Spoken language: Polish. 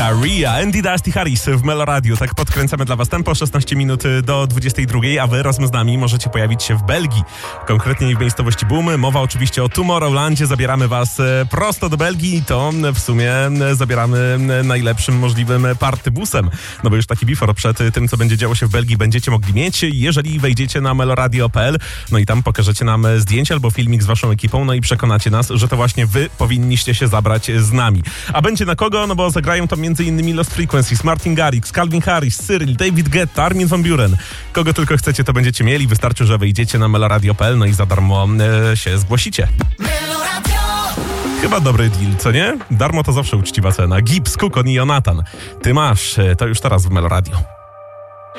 Ria, Andy Dusty Harris w Melo Radio. Tak podkręcamy dla was tempo, 16 minut do 22, a wy razem z nami możecie pojawić się w Belgii, konkretnie w miejscowości Boom. Mowa oczywiście o Tomorrowlandzie. Zabieramy was prosto do Belgii i to w sumie zabieramy najlepszym możliwym partybusem. No bo już taki before przed tym, co będzie działo się w Belgii, będziecie mogli mieć, jeżeli wejdziecie na meloradio.pl, no i tam pokażecie nam zdjęcie albo filmik z waszą ekipą, no i przekonacie nas, że to właśnie wy powinniście się zabrać z nami. A będzie na kogo? No bo zagrają to m.in. Lost Frequencies, Martin Garrix, Calvin Harris, Cyril, David Guetta, Armin van Buuren. Kogo tylko chcecie, to będziecie mieli. Wystarczy, że wejdziecie na meloradio.pl, no i za darmo się zgłosicie. Chyba dobry deal, co nie? Darmo to zawsze uczciwa cena. Gibbs, Kukon i Jonathan. Ty masz, to już teraz w Meloradio.